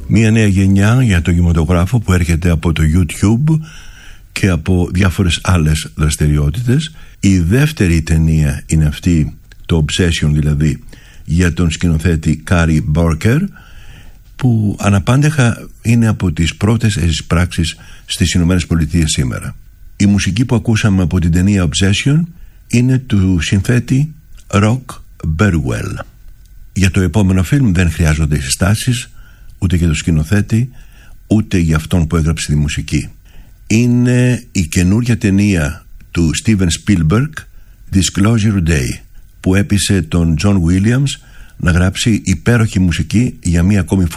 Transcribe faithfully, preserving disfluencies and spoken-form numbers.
Μια νέα γενιά για τον κινηματογράφο που έρχεται από το YouTube και από διάφορες άλλες δραστηριότητες. Η δεύτερη ταινία είναι αυτή, το Obsession δηλαδή, για τον σκηνοθέτη Κάρι Μπόρκερ, που αναπάντεχα είναι από τις πρώτες εισπράξεις στις Ηνωμένες Πολιτείες σήμερα. Η μουσική που ακούσαμε από την ταινία Obsession είναι του συνθέτη Rock Burwell. Για το επόμενο φιλμ δεν χρειάζονται οι συστάσεις, ούτε για το σκηνοθέτη, ούτε για αυτόν που έγραψε τη μουσική. Είναι η καινούρια ταινία του Steven Spielberg, Disclosure Day, που έπεισε τον John Williams να γράψει υπέροχη μουσική για μία ακόμη φορά.